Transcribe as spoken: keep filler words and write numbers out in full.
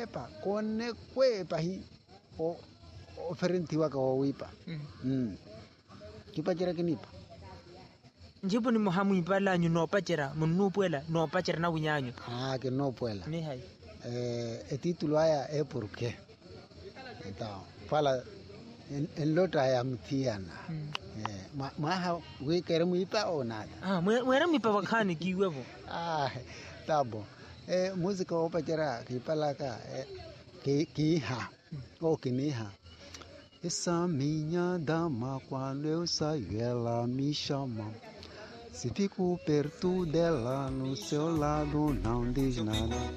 epa kone kwe pa hi o oferentiwa ka wipa mm kipa jera kinipa njipo ni mohamu ipala nyu no pachera munu puela no pachera na winyanyo ah que no puela ni hai eh el título haya es por qué então fala en, en lo trae mtiana mm. eh ma ma ha we queremos ir para o nada ah mwera mi pa wakani kiwevo ah tá bom eh música o pachera que pala ka eh, que que ha o que ni ha essa minha dama quando eu saio ela me chama se fico perto dela no seu lado não diz nada